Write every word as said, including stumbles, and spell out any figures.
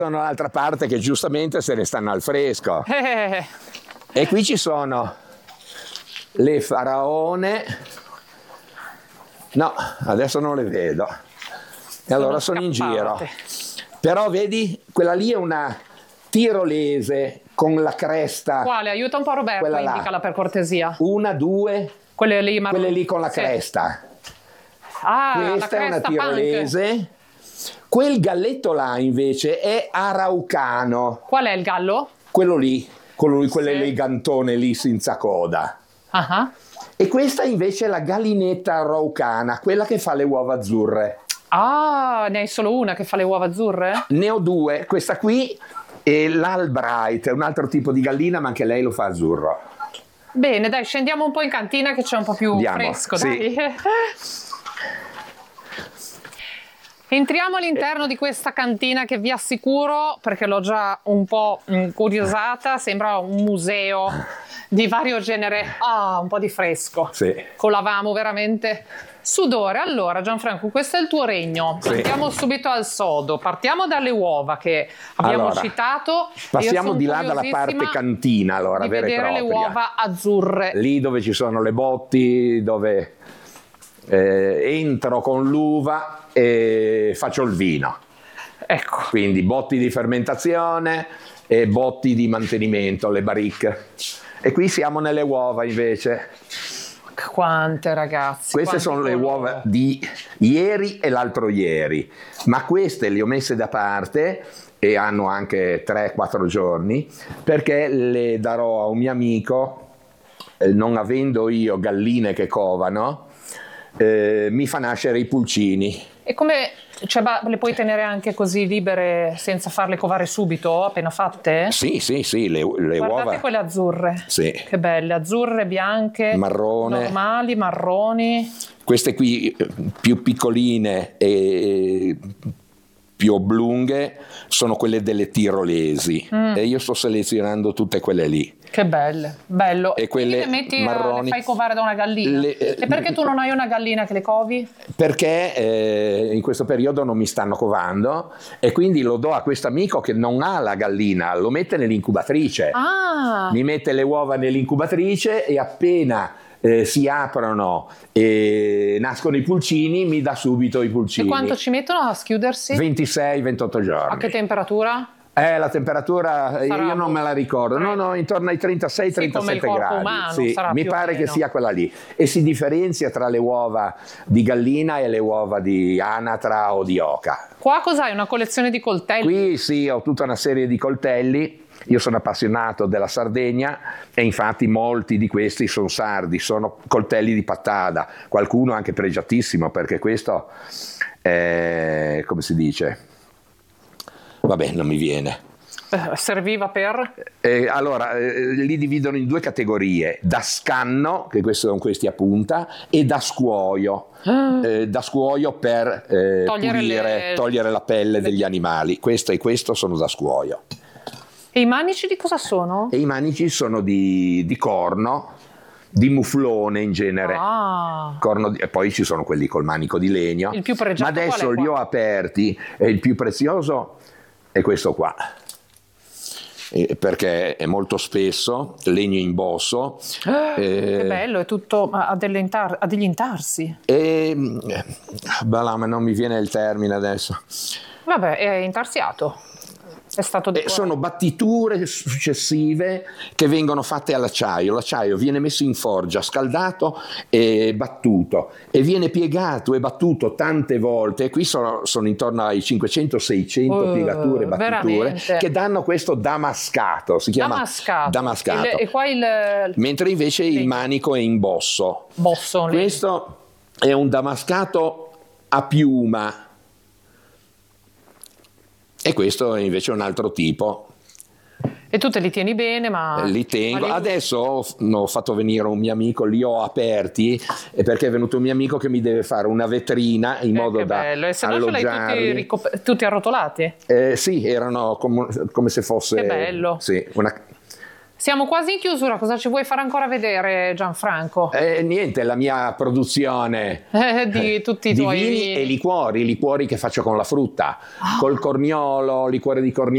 Sono l'altra parte che giustamente se ne stanno al fresco. Eh. E qui ci sono le faraone. No, adesso non le vedo. E allora sono, sono in giro. Però vedi, quella lì è una tirolese con la cresta. Quale? Aiuta un po' Roberto, indicala per cortesia. Una, due, quelle lì, quelle lì con la sì. cresta. Ah, questa la è una tirolese. Punk. Quel galletto là invece è araucano. Qual è il gallo? Quello lì, quello lì, quell'elegantone lì senza coda. Uh-huh. E questa invece è la gallinetta araucana, quella che fa le uova azzurre. Ah, ne hai solo una che fa le uova azzurre? Ne ho due, questa qui è l'Albright, è un altro tipo di gallina, ma anche lei lo fa azzurro. Bene, dai, scendiamo un po' in cantina che c'è un po' più Andiamo, fresco, sì. dai. Entriamo all'interno di questa cantina che vi assicuro, perché l'ho già un po' incuriosata, sembra un museo di vario genere. Ah, un po' di fresco. Sì. Colavamo veramente sudore. Allora, Gianfranco, questo è il tuo regno. Sì. Andiamo subito al sodo. Partiamo dalle uova che abbiamo allora, citato. Passiamo di là dalla parte cantina, allora, di vera vedere e propria. le uova azzurre. Lì dove ci sono le botti, dove eh, entro con l'uva e faccio il vino. Ecco. Quindi botti di fermentazione e botti di mantenimento, le barrique. E qui siamo nelle uova invece. Quante ragazzi. Queste quante sono le colore. uova di ieri e l'altro ieri, ma queste le ho messe da parte e hanno anche tre quattro giorni perché le darò a un mio amico, eh, non avendo io galline che covano, eh, mi fa nascere i pulcini. E come, cioè, le puoi tenere anche così libere senza farle covare subito, appena fatte? Sì, sì, sì, le, le Guardate uova. quelle azzurre. Sì. Che belle, azzurre, bianche, marrone, normali, marroni. Queste qui più piccoline e più oblunghe sono quelle delle tirolesi mm. e io sto selezionando tutte quelle lì. Che belle, bello. E quelle le metti, marroni, le fai covare da una gallina. Le, e perché tu non hai una gallina che le covi? Perché eh, in questo periodo non mi stanno covando e quindi lo do a questo amico che non ha la gallina, lo mette nell'incubatrice. Ah. Mi mette le uova nell'incubatrice e appena eh, si aprono e nascono i pulcini mi dà subito i pulcini. E quanto ci mettono a schiudersi? ventisei ventotto giorni. A che temperatura? Eh, la temperatura sarà io non me la ricordo, no, no, intorno ai trentasei trentasette sì, come il corpo gradi. umano, sì, sarà mi più pare o che meno. sia quella lì e si differenzia tra le uova di gallina e le uova di anatra o di oca. Qua cos'hai? Una collezione di coltelli? Qui sì, ho tutta una serie di coltelli. Io sono appassionato della Sardegna e infatti molti di questi sono sardi, sono coltelli di pattada, qualcuno anche pregiatissimo perché questo è, come si dice, vabbè non mi viene. Eh, serviva per? Eh, allora, eh, li dividono in due categorie, da scanno, che questi sono questi a punta, e da scuoio. Ah. Eh, da scuoio per eh, togliere, pulire, le... togliere la pelle le... degli animali. Questo e questo sono da scuoio. E i manici di cosa sono? E i manici sono di, di corno, di muflone in genere. Ah. Corno di, e poi ci sono quelli col manico di legno. Il più pregiato. Ma adesso li ho aperti e il più prezioso è questo qua. Perché è molto spesso legno in bosso. Ah, eh, che bello, è tutto a, delle intar- a degli intarsi. E bah, ma non mi viene il termine adesso. Vabbè, è intarsiato. È stato eh, sono battiture successive che vengono fatte all'acciaio. L'acciaio viene messo in forgia, scaldato e battuto e viene piegato e battuto tante volte. Qui sono, sono intorno ai cinquecento seicento uh, piegature e battiture veramente. Che danno questo damascato, si chiama damascato, damascato. Il, e qua il, mentre invece il manico è in bosso. Bosso questo è un damascato a piuma. E questo è invece un altro tipo. E tu te li tieni bene, ma... Li tengo. ma li... Adesso ho, ho fatto venire un mio amico, li ho aperti, perché è venuto un mio amico che mi deve fare una vetrina in eh, modo che da bello. E se no ce l'hai tutti, ricop- tutti arrotolati? Eh, sì, erano com- come se fosse... Che bello. Sì, una... Siamo quasi in chiusura, cosa ci vuoi fare ancora vedere, Gianfranco? Eh, niente, la mia produzione eh, di tutti i di tuoi vini e liquori, liquori che faccio con la frutta, oh. Col corniolo, liquore di corniolo.